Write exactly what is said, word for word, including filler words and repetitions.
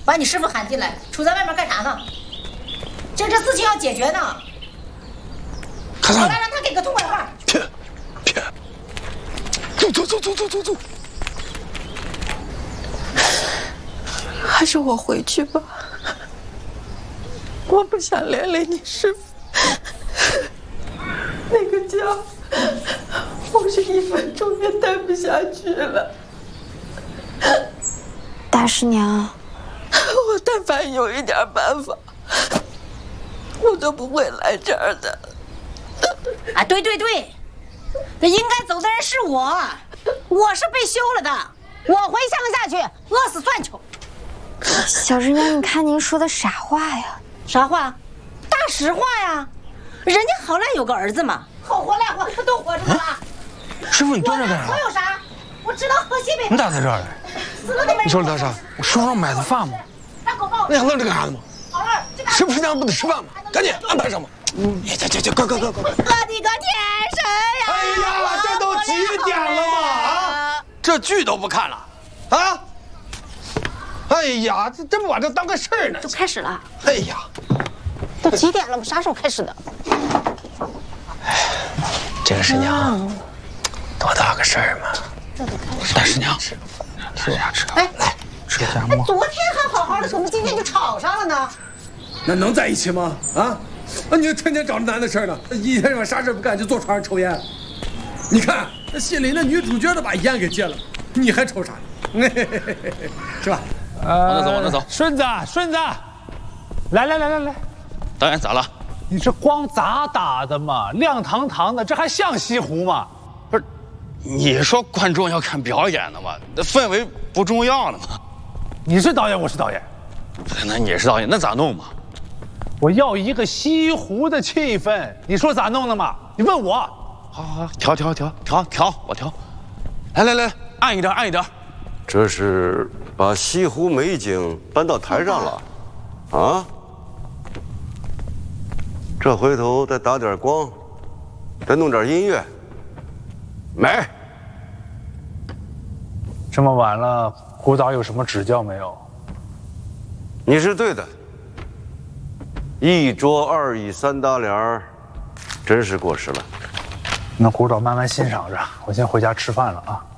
把你师傅喊进来，杵在外面干啥呢？这这事情要解决呢。好了，让他给个痛快话。 骗，骗！走走走走走走走。 还是我回去吧，我不想连累你师傅。那个家，我是一分钟也待不下去了。 大师娘， 我但凡有一点办法，我都不会来这儿的。 啊，对对对，那应该走的人是我，我是被休了的，我回乡下去饿死算球。 小师娘，你看您说的啥话呀？ 啥话？大实话呀！人家好赖有个儿子嘛，好活赖活都活着呢吧？ 师傅，你蹲着干啥？ 我有啥？我知道喝西北。 你咋在这儿嘞？ 死了都没。 你说大傻，我手上买的饭吗？ 让狗抱。 你还愣着干啥呢吗？ 好了， 师傅娘不得吃饭吗？赶紧安排上吧。嗯，去去去，快快快快！ 我的个天神呀！ 哎呀，这都几点了嘛？啊，这剧都不看了，啊？哎呀，这真不把这当个事儿呢。 就开始了。 哎呀， 都几点了？我啥时候开始的？ 哎，这个师娘，多大个事儿嘛！大师娘，吃吃呀吃。 哎， 来吃个夹馍。 昨天还好好的，怎么今天就吵上了呢？ 那能在一起吗？啊？那你就天天找着男的事儿呢，一天晚上啥事不干就坐床上抽烟。你看那戏里那女主角都把烟给戒了，你还抽啥呢？是吧？ 往那走，往那走。 顺子，顺子，来来来来来， 导演咋了？ 你这光咋打的嘛？亮堂堂的，这还像西湖吗？ 不是，你说观众要看表演的嘛，那氛围不重要了吗？ 你是导演，我是导演。 那你是导演，那咋弄嘛？ 我要一个西湖的气氛，你说咋弄的嘛？你问我。 好好好，调调调调调，我调。来来来，暗一点，暗一点。 这是把西湖美景搬到台上了，啊？这回头再打点光，再弄点音乐，美。 这么晚了，古导有什么指教没有？ 你是对的。一桌二椅三搭帘儿，真是过时了。 那古导慢慢欣赏着，我先回家吃饭了啊。